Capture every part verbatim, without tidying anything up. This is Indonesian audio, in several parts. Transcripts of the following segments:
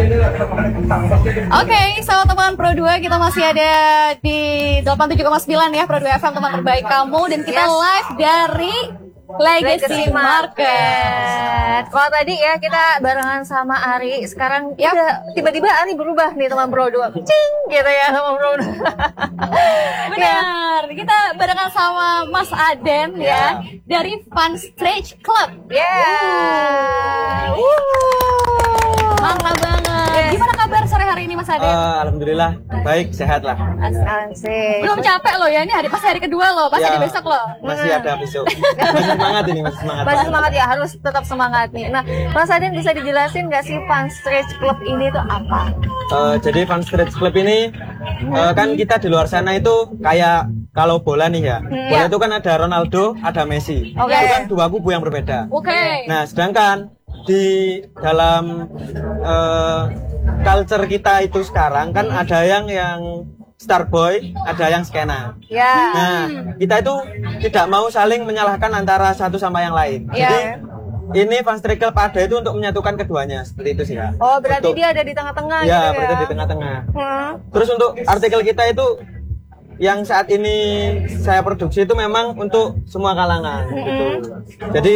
okay, so teman Pro dua kita masih ada di delapan puluh tujuh koma sembilan ya, Pro dua F M, teman terbaik kamu, dan kita yes. live dari Legacy, Legacy Market. Market. Kalau tadi ya kita barengan sama Ari, sekarang ya tiba-tiba Ari berubah nih teman Pro dua. Cing gitu ya sama Pro dua. Benar. Kita barengan sama Mas Aden yeah. ya dari Fun Stretch Club. Ya. Yeah. Uh. Mantap banget. Yes. Gimana kabar sore hari ini Mas Aden? Uh, Alhamdulillah baik, sehat lah. Asik. Belum capek loh ya, ini hari pasti hari kedua loh, pasti ya, ada besok loh. Masih ada besok. Masih semangat ini, masih semangat. Masih semangat ya, harus tetap semangat nih. Nah, Mas Aden bisa dijelasin nggak sih Fun Stretch Club ini tuh apa? Uh, jadi Fun Stretch Club ini uh, kan kita di luar sana itu kayak kalau bola nih ya, hmm, bola ya. Itu kan ada Ronaldo, ada Messi. Okay. Itu kan dua kubu yang berbeda. Oke. Okay. Nah, sedangkan di dalam uh, culture kita itu sekarang kan ada yang yang Starboy, ada yang skena. Ya. Nah, kita itu tidak mau saling menyalahkan antara satu sama yang lain. Ya. Jadi ini Fun Stretch Club ada itu untuk menyatukan keduanya, seperti itu sih ya. Oh, berarti untuk, dia ada di tengah-tengah. Ya, gitu berarti ya? di tengah-tengah. Hmm. Terus untuk artikel kita itu yang saat ini saya produksi itu memang untuk semua kalangan, hmm. gitu. Jadi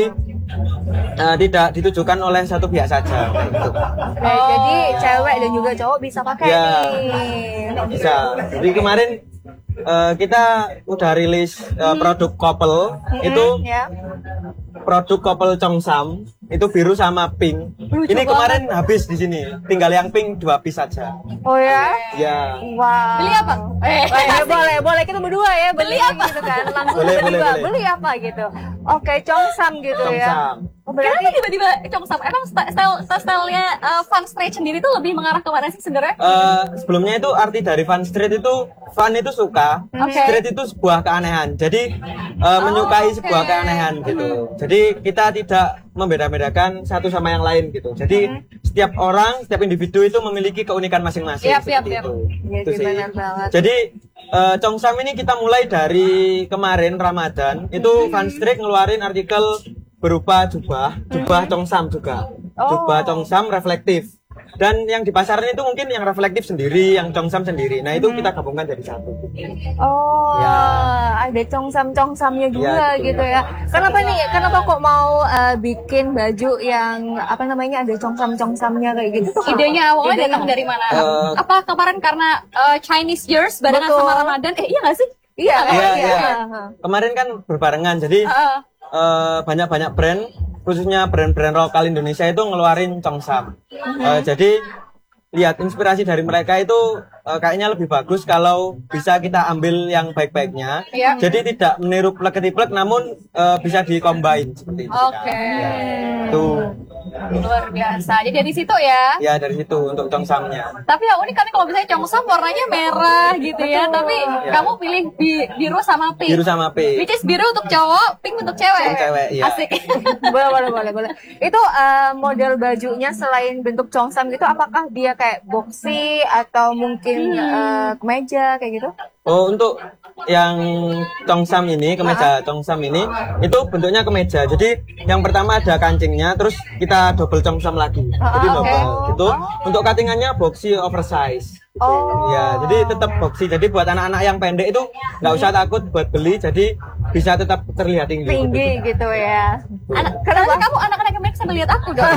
uh, tidak ditujukan oleh satu pihak saja. Gitu. Oke, oh. Jadi cewek dan juga cowok bisa pakai ya, nih. Bisa. Jadi kemarin uh, kita udah rilis uh, produk couple hmm. itu ya. Produk couple Cheongsam itu biru sama pink. Lucu ini kemarin banget. Habis di sini. Tinggal yang pink dua piece saja. Oh ya? Ya. Wow. Beli apa? Eh, eh boleh, boleh kita berdua ya. Beli, beli apa gitu kan? Langsung boleh, beli, boleh, boleh. Beli apa gitu? Oke, Cheongsam gitu Cheongsam. ya. Oh, berarti kenapa tiba-tiba Cheongsam? Emang style stylenya uh, Fun Stretch sendiri tuh lebih mengarah ke mana sih sebenarnya? Uh, sebelumnya itu arti dari Fun Street itu fun itu suka, okay. Street itu sebuah keanehan. Jadi uh, oh, menyukai okay. sebuah keanehan gitu. Jadi kita tidak membeda-bedakan satu sama yang lain gitu. Jadi hmm. setiap orang, setiap individu itu memiliki keunikan masing-masing. Yap, yap, yap. Itu. Ya, itu sih. banget. Jadi uh, Cheongsam ini kita mulai dari kemarin Ramadan itu hmm. Fun Street ngeluarin artikel berupa jubah, jubah hmm. Cheongsam juga. Oh. Jubah Cheongsam reflektif. Dan yang di pasaran itu mungkin yang reflektif sendiri, yang Cheongsam sendiri. Nah, itu hmm. kita gabungkan jadi satu. Oh, ya. Ada Cheongsam-Cheongsamnya juga ya, gitu ya. Kenapa nih? Kenapa kok mau uh, bikin baju yang apa namanya ada Cheongsam-Cheongsamnya kayak gitu? Idenya awalnya datang dari mana? Uh, apa kemarin karena uh, Chinese Years barengan sama Ramadan? Eh, iya nggak sih? Iya, iya, iya. iya. Kemarin kan berbarengan, jadi uh. Uh, banyak-banyak brand, khususnya brand-brand lokal Indonesia itu ngeluarin Cheongsam. Uh-huh. Uh, jadi lihat inspirasi dari mereka itu uh, kayaknya lebih bagus kalau bisa kita ambil yang baik-baiknya. Yeah. Jadi tidak meniru plek-plek, namun uh, bisa dikombin seperti itu. Oke. Okay. Ya. Tuh. Luar biasa. Jadi dari situ ya? Ya dari situ untuk Cheongsamnya. Tapi yang unik kan kalau misalnya Cheongsam warnanya merah gitu ya, tapi ya. Kamu pilih bi biru sama pink. Biru sama pink. Which is biru untuk cowok, pink untuk cewek. Untuk cewek, ya. Asik. boleh, boleh, boleh, boleh. Itu uh, model bajunya selain bentuk Cheongsam gitu, apakah dia kayak boxy atau mungkin hmm. uh, kemeja kayak gitu? Oh, untuk yang Cheongsam ini, kemeja Cheongsam ini, itu bentuknya kemeja. Jadi yang pertama ada kancingnya, terus kita double Cheongsam lagi. Ah, jadi double. okay. Itu untuk cuttingannya boxy oversize. Oh. Ya, jadi tetap boxy. Jadi buat anak-anak yang pendek itu nggak usah takut buat beli. Jadi bisa tetap terlihat tinggi. Tinggi gitu, gitu ya. Anak, kenapa kamu anak-anak yang pendek sambil lihat aku dong?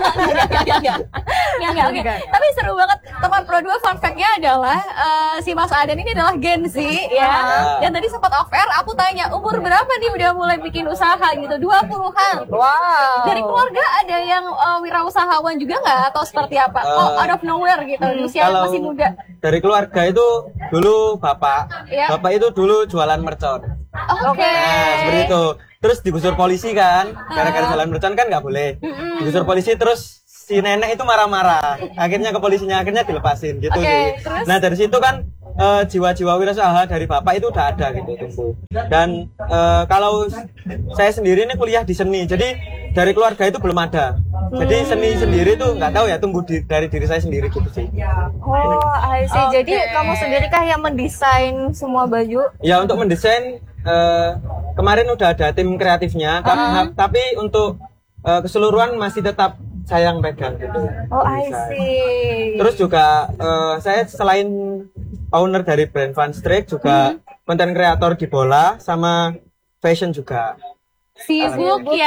Enggak, enggak, oke. Tapi seru banget. Teman Pro dua fun fact-nya adalah uh, si Mas Aden ini adalah Gen Z ya. Ah. Dan tadi sempat off air aku tanya umur berapa nih udah mulai bikin usaha gitu, dua puluhan. Wow. Dari keluarga ada yang uh, wirausahawan juga nggak atau seperti apa? Uh, oh, out of nowhere gitu, hmm, usia masih muda. Dari keluarga itu dulu bapak, ya. Bapak itu dulu jualan mercon. Oke. Okay. Nah, seperti itu. Terus digusur polisi kan, gara-gara jualan mercon kan nggak boleh. Digusur polisi terus si nenek itu marah-marah. Akhirnya ke polisinya, akhirnya dilepasin gitu okay, sih. Nah dari situ kan uh, jiwa-jiwa wirausaha dari bapak itu udah ada gitu tumbuh. Dan uh, kalau saya sendiri ini kuliah di seni, jadi dari keluarga itu belum ada. Jadi seni sendiri tuh nggak tahu ya, tumbuh di, dari diri saya sendiri gitu sih. Oh, I see. Okay. Jadi kamu sendiri kah yang mendesain semua baju? Ya untuk mendesain uh, kemarin udah ada tim kreatifnya, uh -huh. tapi untuk uh, keseluruhan masih tetap saya yang pegang gitu. Oh, I Bisa. see. Terus juga uh, saya selain owner dari brand Van Streek juga konten hmm. kreator di bola sama fashion juga. Sibuk uh, ya.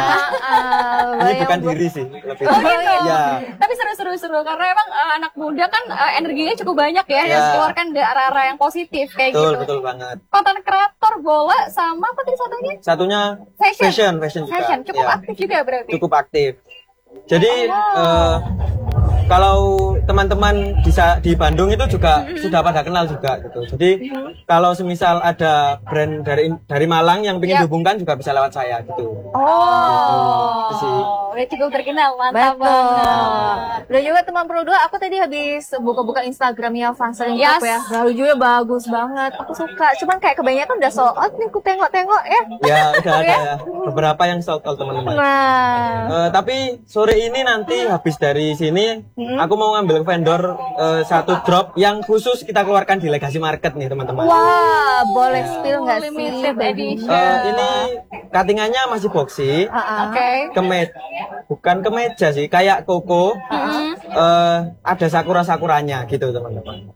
Uh, Ini bukan diri sih, lebih. Oh gitu. Ya. Tapi seru-seru-seru karena emang uh, anak muda kan uh, energinya cukup banyak ya, ya. yang keluarkan dari arah-arah yang positif kayak betul, gitu. Betul banget. Konten kreator bola sama apa tadi satunya? Satunya fashion, fashion, fashion juga. Fashion. Cukup ya. aktif juga berarti. Cukup aktif. Jadi oh. uh, kalau teman-teman di, di Bandung itu juga mm-hmm. sudah pada kenal juga gitu. Jadi mm-hmm. kalau semisal ada brand dari dari Malang yang ingin yep. dihubungkan juga bisa lewat saya gitu. Oh, gitu. Udah cukup terkenal, mantap banget. Dan juga teman Pro dua, aku tadi habis buka-buka Instagramnya Van Streek yes. ya. Bajunya bagus banget, aku suka. Cuman kayak kebanyakan udah sold out nih, aku tengok-tengok ya. Ya, udah ada ya. Beberapa yang sold out teman-teman. Nah. Uh, tapi sore ini nanti habis dari sini hmm. aku mau ngambil vendor uh, satu drop yang khusus kita keluarkan di Legacy Market nih teman-teman. Wah, boleh ya. Spill nggak sih? Uh, ini cuttingannya masih boxy. Uh-uh. Oke. Okay. Kemet, bukan kemeja sih, kayak koko. Uh-huh. Uh, ada sakura-sakuranya gitu teman-teman.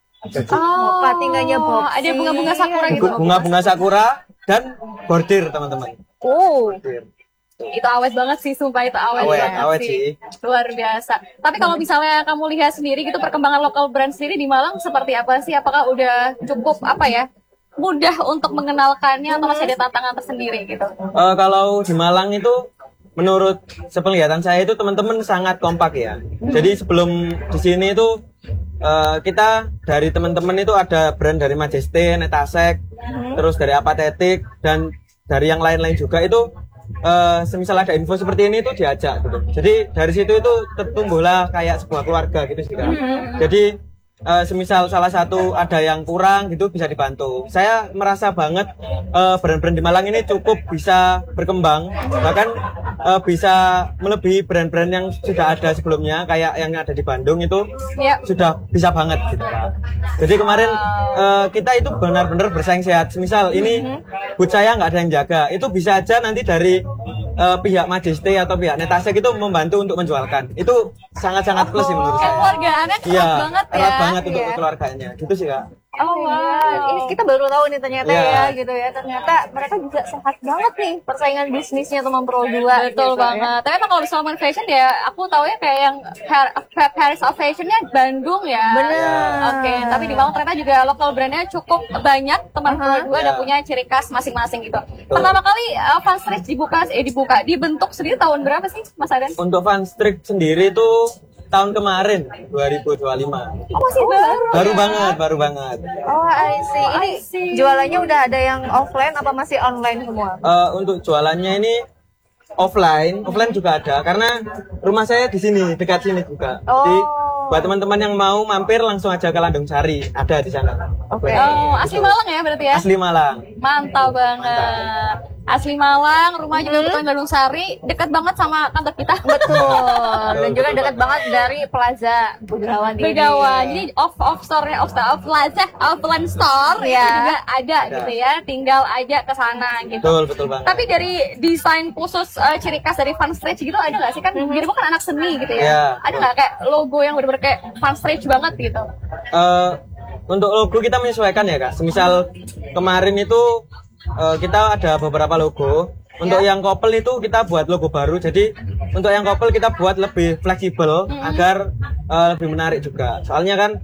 Oh, cuttingannya boxy. Ada bunga-bunga sakura gitu. Bunga-bunga sakura dan bordir teman-teman. Oh. Bordir. Itu awet banget sih, sumpah itu awet, awet banget awet sih. sih. Luar biasa. Tapi kalau misalnya kamu lihat sendiri gitu perkembangan lokal brand sendiri di Malang seperti apa sih? Apakah udah cukup apa ya? Mudah untuk mengenalkannya atau masih ada tantangan tersendiri gitu? Uh, kalau di Malang itu menurut sepenglihatan saya itu teman-teman sangat kompak ya. Jadi sebelum di sini itu uh, kita dari teman-teman itu ada brand dari Majesté, Netasek, hmm. terus dari Apathetic dan dari yang lain-lain juga itu uh, semisal ada info seperti ini itu diajak gitu. Jadi dari situ itu tertumbuhlah kayak sebuah keluarga gitu sih kan. Hmm. Jadi uh, semisal salah satu ada yang kurang gitu bisa dibantu. Saya merasa banget uh, brand-brand di Malang ini cukup bisa berkembang, bahkan uh, bisa melebihi brand-brand yang sudah ada sebelumnya kayak yang ada di Bandung itu yep. sudah bisa banget gitu. Jadi kemarin uh, kita itu benar-benar bersaing sehat. Misal ini mm-hmm. boot saya nggak ada yang jaga, itu bisa aja nanti dari uh, pihak Majesté atau pihak Netasek itu membantu untuk menjualkan. Itu sangat-sangat plus sih menurut saya. Keluargaannya erat ya, banget ya. Erat banget untuk ya. keluarganya. Gitu sih Kak. Oh wow, ini kita baru tahu nih ternyata yeah. ya gitu ya. Ternyata mereka juga sehat banget nih persaingan bisnisnya teman Pro dua. Betul gitu, banget. Ya. Tapi emang kalau misalnya fashion ya, aku tahu ya kayak yang Paris of Fashionnya Bandung ya. Benar. Oke, okay. Tapi di Malang ternyata juga lokal brandnya cukup banyak. Teman Pro dua uh-huh. ada yeah. punya ciri khas masing-masing gitu. Betul. Pertama kali uh, Van Streek dibuka, eh dibuka, dibentuk sendiri tahun berapa sih Mas Aden? Untuk Van Streek sendiri itu tahun kemarin dua ribu dua puluh lima. Oh masih oh, baru. Baru ya? banget, baru banget. Oh, I see. Oh, ini I see. Jualannya udah ada yang offline apa masih online semua? Uh, untuk jualannya ini offline, offline juga ada karena rumah saya di sini, dekat sini juga. Oh. Jadi buat teman-teman yang mau mampir langsung aja ke Landung Sari, ada di sana. Oke. Okay. Oh, asli Malang ya berarti ya? Asli Malang. Mantap banget. Mantap. Asli Malang, rumah juga hmm. betul Landung Sari, dekat banget sama kantor kita. Betul. Dan juga dekat banget dari Plaza Begawan ini. Begawan. Jadi off off store-nya, off off Plaza, offline store ya. Itu juga ada, ada gitu ya. Tinggal aja ke sana gitu. Betul, betul banget. Tapi dari desain khusus uh, ciri khas dari Van Streek gitu ada nggak sih kan? Mm-hmm. Jadi bukan anak seni gitu ya. Yeah. Ada nggak kayak logo yang benar-benar kayak Van Streek banget gitu? Uh, untuk logo kita menyesuaikan ya Kak. Semisal kemarin itu Uh, kita ada beberapa logo. Untuk yeah. yang couple itu kita buat logo baru. Jadi untuk yang couple kita buat lebih fleksibel mm-hmm. agar uh, lebih menarik juga. Soalnya kan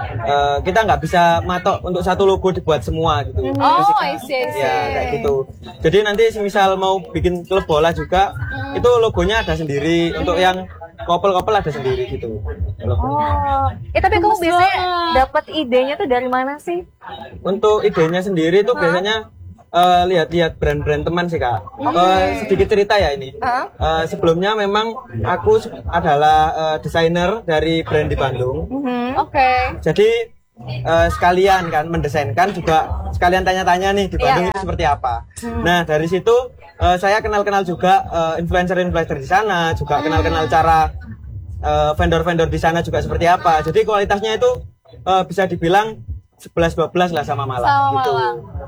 uh, kita nggak bisa matok untuk satu logo dibuat semua gitu. Mm-hmm. Oh, I see, I see. Ya kayak gitu. Jadi nanti misal mau bikin klub bola juga mm-hmm. itu logonya ada sendiri. Mm-hmm. Untuk yang couple-couple ada sendiri gitu. Oh, eh tapi kamu biasanya dapat idenya tuh dari mana sih? Untuk idenya sendiri tuh huh? biasanya Uh, lihat-lihat brand-brand teman sih Kak. Mm. Uh, sedikit cerita ya ini. Uh? Uh, sebelumnya memang aku adalah uh, desainer dari brand di Bandung. Mm-hmm. Oke. Okay. Jadi uh, sekalian kan mendesainkan juga sekalian tanya-tanya nih di Bandung yeah. itu seperti apa. Mm. Nah dari situ uh, saya kenal-kenal juga uh, influencer-influencer di sana, juga kenal-kenal cara uh, vendor-vendor di sana juga seperti apa. Jadi kualitasnya itu uh, bisa dibilang sebelas dua belas lah sama Malang sama gitu. Malang.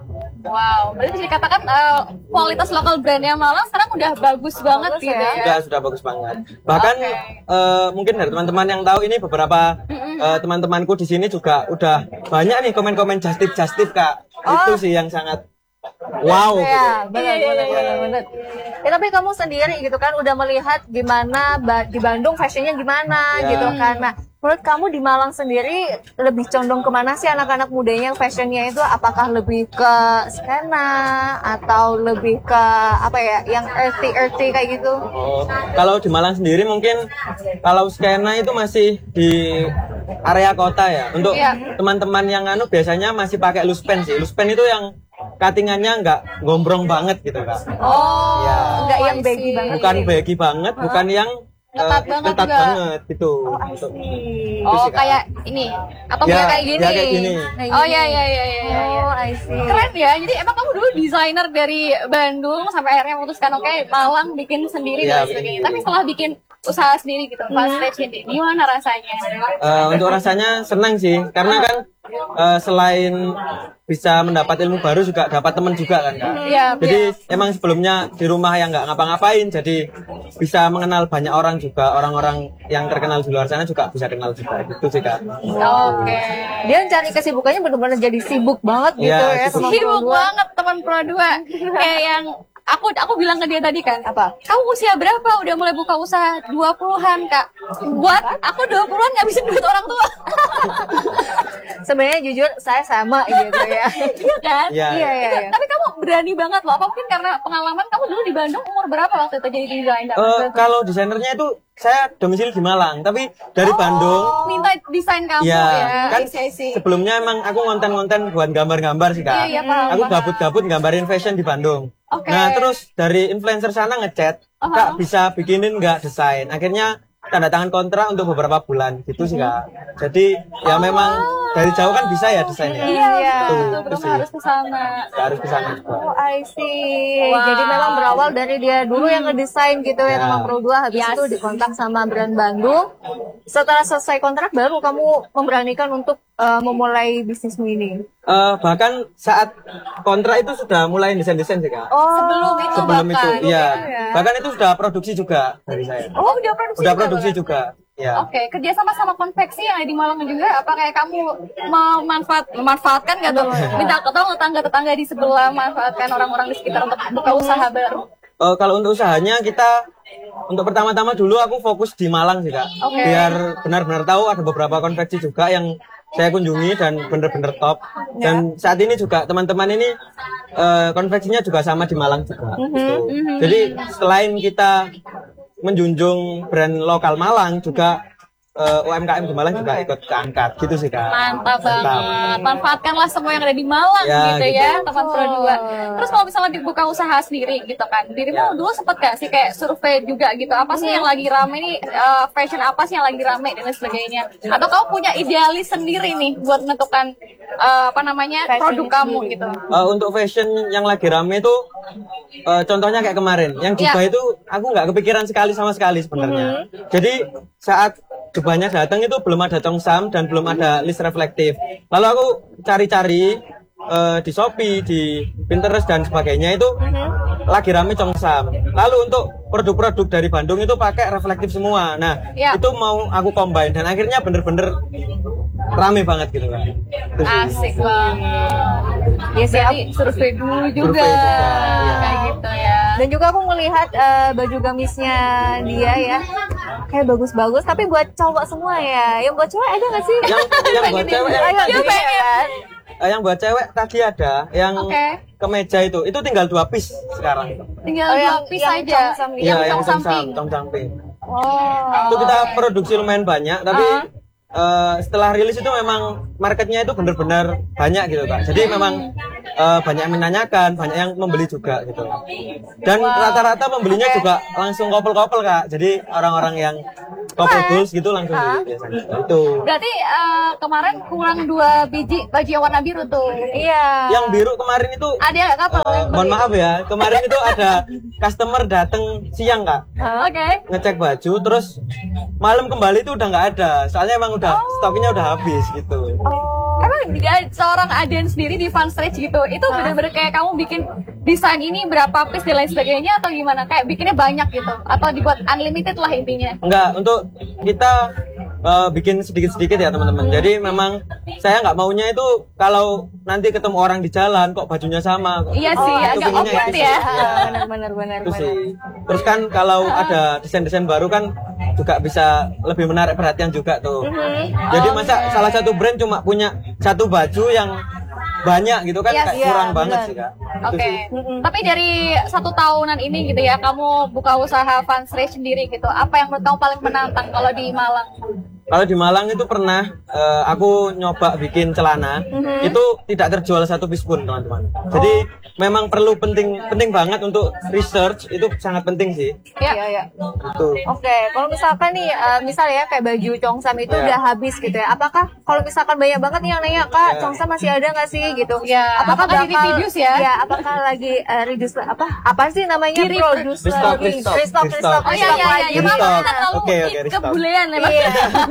Wow, berarti bisa dikatakan uh, kualitas lokal brandnya Malang sekarang udah bagus banget Bagus gitu ya. ya. Sudah sudah bagus banget. Bahkan Oke. eh, mungkin dari teman-teman yang tahu ini beberapa eh, teman-temanku di sini juga udah banyak nih komen-komen just tip just tip Kak. Itu sih yang sangat wow. Ya, benar, Iya, benar, iya, benar, benar. Ya, tapi kamu sendiri gitu kan udah melihat gimana ba- di Bandung fashionnya gimana Ya. gitu kan. Nah, menurut kamu di Malang sendiri lebih condong kemana sih anak-anak mudanya yang fashionnya itu? Apakah lebih ke skena atau lebih ke apa ya, yang earthy earthy kayak gitu? Oh, kalau di Malang sendiri mungkin kalau skena itu masih di area kota ya. Untuk Iya. teman-teman yang anu biasanya masih pakai loose pen sih. Loose pen itu yang cuttingannya nggak gombrong banget gitu Kak. Oh, Ya. Enggak yang I baggy see. banget. Bukan baggy banget, bukan yang eh, Ketat banget ketat juga. banget gitu. Oh, I Untuk- see. Oh, sih, Kak. kayak ini atau Ya, kayak kayak gini. ya, kayak gini. Kayak Oh gini. ya ya ya ya ya. ya. Oh, I see. Keren ya. Jadi emang kamu dulu desainer dari Bandung sampai akhirnya memutuskan oke Malang bikin sendiri Iya, dan sebagainya. Tapi setelah bikin usaha sendiri gitu, fast fashion, gimana rasanya? Eh, untuk rasanya senang sih, karena kan eh, selain bisa mendapat ilmu baru juga dapat teman juga kan Kak. Iya. Jadi emang sebelumnya di rumah yang nggak ngapa-ngapain, jadi bisa mengenal banyak orang juga, orang-orang yang terkenal di luar sana juga bisa kenal juga, gitu sih Kak. Oke. Dia cari kesibukannya benar-benar jadi sibuk banget gitu Iya, ya sama Sibuk Pro dua. banget teman Pro dua. Kayak yang aku aku bilang ke dia tadi kan, Apa? kamu usia berapa udah mulai buka usaha? dua puluhan Kak. Buat aku dua puluhan ngabisin duit orang tua. Sebenarnya jujur saya sama gitu ya. Iya kan? Iya. Iya, iya, Itu- iya. Tapi kamu berani banget loh. Apa mungkin karena pengalaman kamu dulu di Bandung umur berapa waktu itu jadi desainer? Eh, kalau desainernya itu saya domisili di Malang, tapi dari Bandung. Minta desain kamu Ya, ya. kan I see, I see. sebelumnya emang aku ngonten-ngonten buat gambar-gambar sih Kak. Iya, iya, paham, aku paham. gabut-gabut gambarin fashion di Bandung. Oke. Nah, terus dari influencer sana ngechat, Kak bisa bikinin nggak desain? Akhirnya tanda tangan kontrak untuk beberapa bulan gitu sih Kak. Jadi ya memang dari jauh kan bisa ya desainnya. Iya, Iya. betul, Itu betul, sih. harus ke sana. Nggak harus ke sana juga. Oh, I see. Wow. Jadi memang berawal dari dia dulu yang ngedesain gitu ya Ya. sama Pro dua, habis Yes. itu dikontak sama brand Bandung. Setelah selesai kontrak baru kamu memberanikan untuk uh, memulai bisnismu ini. Eh, bahkan saat kontrak itu sudah mulai desain-desain sih Kak. Oh, Sebelum itu Sebelum itu, bahkan. iya. ya. Bahkan itu sudah produksi juga dari saya. Oh, udah produksi Udah juga, produksi bahkan? juga. Ya. Oke, kerja sama sama konveksi yang ada di Malang juga. Apa kayak kamu memanfaat memanfaatkan nggak tuh? Minta ketemu tetangga-tetangga di sebelah, manfaatkan orang-orang di sekitar untuk buka usaha baru. Eh, kalau untuk usahanya kita untuk pertama-tama dulu aku fokus di Malang sih Kak. Oke. Biar benar-benar tahu ada beberapa konveksi juga yang saya kunjungi dan benar-benar top. Dan saat ini juga teman-teman ini eh, konveksinya juga sama di Malang juga. gitu. Jadi selain kita menjunjung brand lokal Malang juga eh, U M K M di Malang juga ikut keangkat gitu sih Kak. Mantap banget. Manfaatkanlah semua yang ada di Malang Ya, gitu gitu. ya, teman Pro dua. Terus kalau misalnya dibuka usaha sendiri gitu kan, dirimu Ya. dulu sempet gak sih kayak survei juga gitu, apa sih yang lagi rame nih, eh, fashion apa sih yang lagi rame dan lain sebagainya? Atau kamu punya idealis sendiri nih buat menentukan eh, apa namanya Fashion produk kamu gitu? Eh, untuk fashion yang lagi rame itu eh, contohnya kayak kemarin yang Ya. jubah itu aku nggak kepikiran sekali sama sekali sebenarnya. Jadi saat jubahnya datang itu belum ada congsam dan belum ada list reflektif. Lalu aku cari-cari eh, di Shopee, di Pinterest dan sebagainya itu lagi rame congsam. Lalu untuk produk-produk dari Bandung itu pakai reflektif semua. Nah, Ya. itu mau aku combine dan akhirnya bener-bener rame banget gitu kan. Itu sih. Asik banget. ya siap. Jadi survei dulu juga, Survei juga, iya. kayak gitu ya. Dan juga aku melihat eh, baju gamisnya dia ya, kayak bagus-bagus. Tapi buat cowok semua ya, yang buat cewek ada nggak sih? Yang yang buat cewek yang Ayo, tadi, dia pengen. eh, yang buat cewek tadi ada yang Oke. kemeja itu. Itu tinggal dua piece sekarang. Tinggal Oh, dua yang- piece yang aja. congsam ini. Iya, Yang yang congsam congsam, pink. congsam pink. Oh, Itu kita produksi lumayan banyak, tapi Ah. eh, setelah rilis itu memang marketnya itu benar-benar banyak gitu Kak. Jadi memang eh, banyak yang menanyakan, banyak yang membeli juga gitu. Dan rata-rata pembelinya juga langsung couple-couple Kak. Jadi orang-orang yang couple goals gitu langsung beli biasanya. Itu. Berarti eh, kemarin kurang dua biji baju yang warna biru tuh. iya. Yang biru kemarin itu Ada nggak kapal? eh, mohon maaf ya, kemarin itu ada customer datang siang Kak. Oke. Ngecek baju terus malam kembali itu udah nggak ada soalnya emang udah stoknya udah habis gitu. Oh. Emang emang dia seorang Aden sendiri di Fun Stretch gitu, itu bener-bener kayak kamu bikin desain ini berapa piece dan lain sebagainya atau gimana? Kayak bikinnya banyak gitu atau dibuat unlimited lah intinya? Enggak, untuk kita uh, bikin sedikit-sedikit ya teman-teman. Jadi memang saya nggak maunya itu kalau nanti ketemu orang di jalan kok bajunya sama. Iya sih, itu agak pinginnya awkward itu ya. sih. Ya, benar benar benar itu benar. sih. Terus kan kalau ada desain-desain baru kan juga bisa lebih menarik perhatian juga tuh. Jadi masa salah satu brand cuma punya satu baju yang banyak gitu kan Yes, kayak iya, kurang benar. banget sih Kak. Itu Oke, sih. tapi dari satu tahunan ini gitu ya, kamu buka usaha Fun Stretch sendiri gitu, apa yang menurut kamu paling menantang kalau di Malang? Kalau di Malang itu pernah eh, aku nyoba bikin celana, itu tidak terjual satu piece pun teman-teman. Jadi memang perlu penting penting banget untuk research, itu sangat penting sih. Ya, Iya, iya. Itu. Oke, kalau misalkan nih, eh, misal ya kayak baju Congsam itu Iya. udah habis gitu ya. Apakah kalau misalkan banyak banget nih yang nanya, Kak, Iya. Congsam masih ada nggak sih gitu? Ya, apakah apakah lagi reduce ya? Ya, apakah lagi eh, reduce apa? Apa sih namanya? Di- Produce restock, lagi. restock, restock, restock. restock, Oh iya restock iya iya, lagi. ya maaf Restock. kita terlalu Oke, oke, restock. kebulean ya Mas. Iya.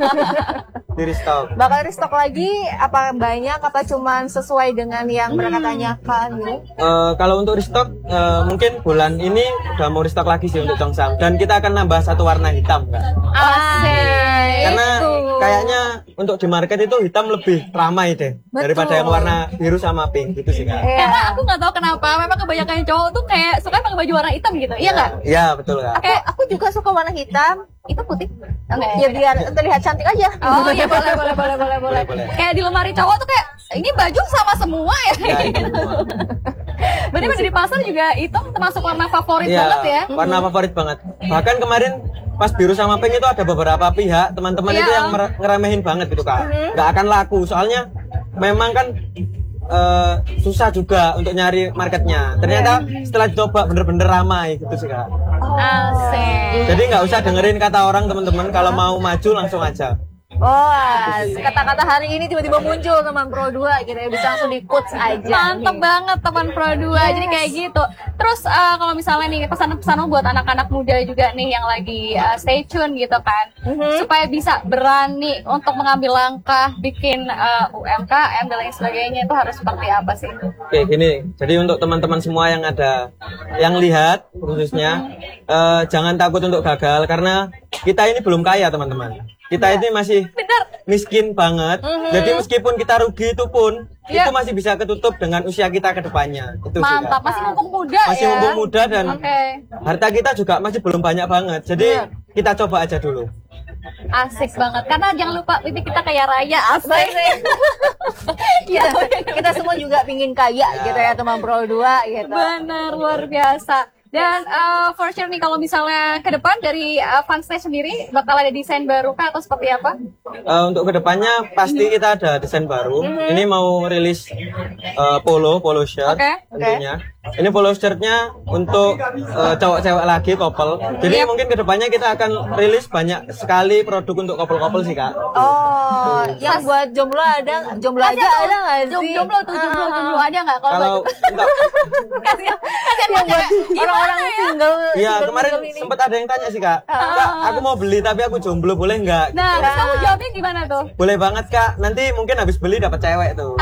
Di restock. Bakal restock lagi? Apa banyak? Apa cuman sesuai dengan yang mereka tanyakan gitu? Eh, kalau untuk restock eh, mungkin bulan ini udah mau restock lagi sih untuk Congsam dan kita akan nambah satu warna hitam Kak. Asik. Karena Itu. kayaknya untuk di market itu hitam lebih ramai deh daripada yang warna biru sama pink gitu sih Kak. Iya. Karena aku nggak tahu kenapa, memang kebanyakan cowok tuh kayak suka pakai baju warna hitam gitu, iya nggak? Iya betul Kak. Aku, aku juga suka warna hitam. Itu putih. Oke. Ya biar terlihat cantik aja. Oh iya boleh boleh boleh boleh boleh. Boleh. Kayak di lemari cowok tuh kayak ini baju sama semua ya. Ya, itu semua. Berarti di pasar juga hitam termasuk warna favorit Iya, banget ya. warna favorit banget. Bahkan kemarin pas biru sama pink itu ada beberapa pihak teman-teman Iya. itu yang mere- ngeremehin banget gitu Kak. Nggak akan laku soalnya memang kan eh, susah juga untuk nyari marketnya. Ternyata setelah dicoba bener-bener ramai gitu sih Kak. Asik. Jadi nggak usah dengerin kata orang teman-teman, kalau mau maju langsung aja. Oh, kata-kata hari ini tiba-tiba muncul teman Pro dua gitu ya, bisa langsung di quotes aja. Mantep nih. banget teman Pro dua. Jadi kayak gitu. Terus eh, kalau misalnya nih pesan-pesan buat anak-anak muda juga nih yang lagi eh, stay tune gitu kan. Supaya bisa berani untuk mengambil langkah bikin eh, U M K M dan lain sebagainya itu harus seperti apa sih? Oke gini, jadi untuk teman-teman semua yang ada, yang lihat khususnya, eh, jangan takut untuk gagal karena kita ini belum kaya teman-teman. Kita ini masih Bener. miskin banget. Jadi meskipun kita rugi itu pun, Iya. itu masih bisa ketutup dengan usia kita ke depannya. Itu sih, Mantap, Kak. masih mumpung muda Masih ya. mumpung muda dan Oke. harta kita juga masih belum banyak banget. Jadi kita coba aja dulu. Asik banget. Karena jangan lupa mimpi kita kaya raya. Asik. kita, kita semua juga pingin kaya gitu ya teman Pro dua gitu. Benar, luar biasa. Dan uh, for sure nih kalau misalnya ke depan dari uh, Fun Stretch sendiri bakal ada desain baru kah atau seperti apa? Eh, untuk kedepannya pasti kita ada desain baru. Ini mau rilis eh, polo, polo shirt Oke, tentunya. Ini polo shirtnya untuk eh, cowok-cewek lagi, couple. Jadi mungkin kedepannya kita akan rilis banyak sekali produk untuk couple-couple sih Kak. Oh, yang buat jomblo ada, jomblo aja ada nggak sih? Jom- Jomblo tuh, jomblo, jomblo ada nggak? Kalau Kalau enggak, kasihan, kasihan Yang buat banget. orang-orang Gimana ya? single. iya single- kemarin single ini. sempat ada yang tanya sih Kak. Kak, aku mau beli tapi aku jomblo boleh nggak? Nah, terus kamu jawabnya gimana tuh? Boleh banget Kak. Nanti mungkin habis beli dapat cewek tuh.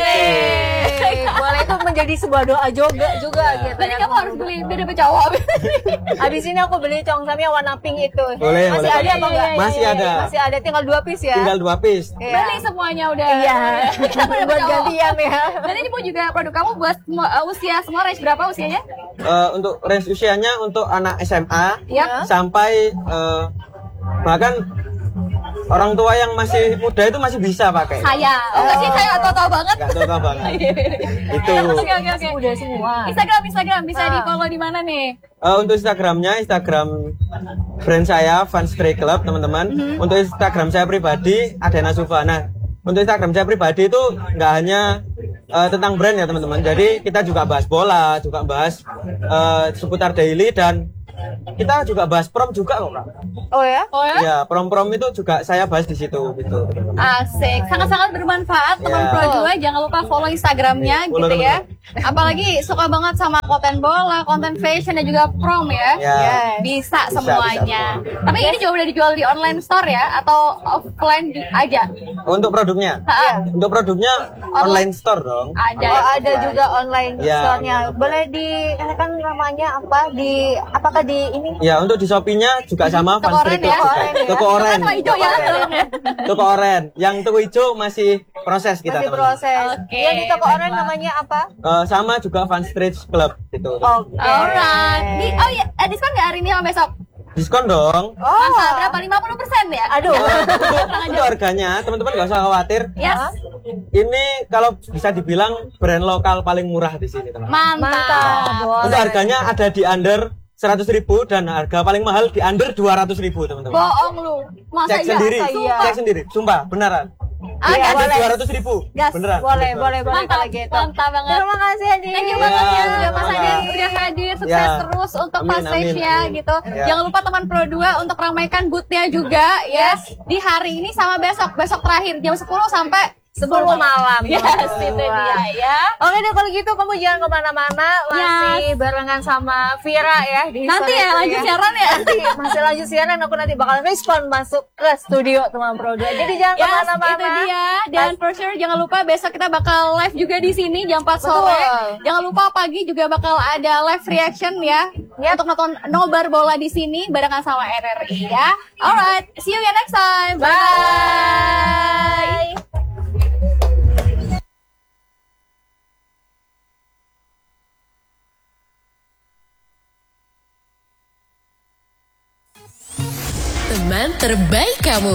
Asik. Boleh itu menjadi sebuah doa juga juga gitu. Berarti ya. kamu harus beli beda beda cowok. Abis ini aku beli congsamnya warna pink itu. Boleh, Masih boleh. ada apa enggak? Masih ada. Masih ada, tinggal dua piece ya. Tinggal dua piece. Iya. Beli semuanya udah. Iya. Beda-beda Buat cowok. gantian ya. Dan ini pun juga produk kamu buat semua, uh, usia semua range berapa usianya? Eh, untuk range usianya untuk anak S M A Ya. sampai eh, bahkan orang tua yang masih muda itu masih bisa pakai. Saya. Oh, nggak sih saya tahu-tahu banget. Nggak tahu banget. Itu. Oke oke oke. Udah semua. Instagram Instagram bisa Ah. di follow di mana nih? Eh, untuk Instagramnya, Instagram brand saya Fun Stretch Club teman-teman. Untuk Instagram saya pribadi Adena Sufa. Nah, untuk Instagram saya pribadi itu nggak hanya eh, tentang brand ya teman-teman. Jadi kita juga bahas bola, juga bahas eh, seputar daily dan kita juga bahas prom juga kok Kak. Oh ya? Oh ya? Ya, prom-prom itu juga saya bahas di situ gitu. Asik, sangat-sangat bermanfaat teman Ya. Pro dua. Jangan lupa follow Instagramnya Follow gitu ya. Apalagi suka banget sama konten bola, konten fashion dan juga prom ya. Ya. Bisa Bisa, semuanya. Tapi ini juga udah dijual di online store ya atau offline di- aja? Untuk produknya, Ha-ha. untuk produknya online store dong. Ada. Oh, ada juga online Ya. store-nya. Boleh di kan namanya apa? Di apakah di ini? Ya, untuk di Shopee-nya juga sama Toko Fun Street Oren ya? Club juga. Oren ya? Toko Oren. Toko hijau ya, tolong ya. Toko Oren. Yang toko hijau masih proses kita, Masih teman-teman. proses. Oke, Yang di toko orang namanya apa? Eh, sama juga Fun Street Club gitu. Oke. Alright. Di, oh iya, eh, diskon nggak hari ini sama besok? Diskon dong. Oh. Masa berapa? lima puluh persen ya? Aduh. Untuk harganya, teman-teman nggak usah khawatir. Yes. Ini kalau bisa dibilang brand lokal paling murah di sini, teman-teman. Mantap. Mantap. Boleh. Untuk harganya ada di under seratus ribu dan harga paling mahal di under dua ratus ribu, teman-teman. Bohong lu. Masa Cek iya? sendiri, masa iya? cek sendiri, sumpah, beneran. Ah, Iya, gas. boleh. dua ratus ribu, Gas. beneran. Boleh, boleh, boleh Mantap, kalau gitu. mantap banget. Terima kasih Adi. Thank you banget ya Ya, udah Mas sama-sama. Adin udah hadir, sukses Ya. terus untuk Amin, Fast amin, Stage-nya amin. gitu. Ya. Jangan lupa teman Pro dua untuk ramaikan booth-nya juga ya. Di hari ini sama besok, besok terakhir jam sepuluh sampai sepuluh malam. Yes, itu dia ya. Oke deh kalau gitu kamu jangan kemana-mana, masih barengan sama Vira ya di Nanti sore ya itu lanjut siaran ya. Nanti masih lanjut siaran, aku nanti bakal respon masuk ke studio teman Pro dua. Jadi jangan Yes, kemana-mana. itu dia. Dan for sure jangan lupa besok kita bakal live juga di sini jam empat sore. Betul. Jangan lupa pagi juga bakal ada live reaction ya. Untuk nonton nobar bola di sini barengan sama R R I ya. Alright, see you again next time. Bye. Teman terbaik kamu.